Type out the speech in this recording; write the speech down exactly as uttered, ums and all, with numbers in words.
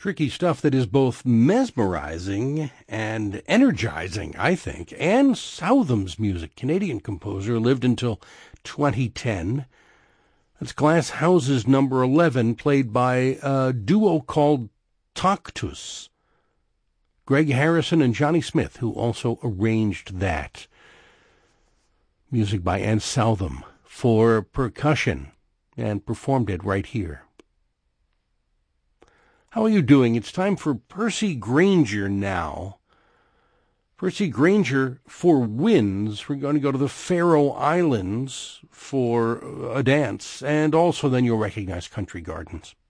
Tricky stuff that is both mesmerizing and energizing, I think. Anne Southam's music, Canadian composer, lived until twenty ten. That's Glass Houses number eleven, played by a duo called Tactus. Greg Harrison and Johnny Smith, who also arranged that. Music by Anne Southam for percussion, and performed it right here. How are you doing? It's time for Percy Grainger now. Percy Grainger for winds. We're going to go to the Faroe Islands for a dance, and also then you'll recognize Country Gardens.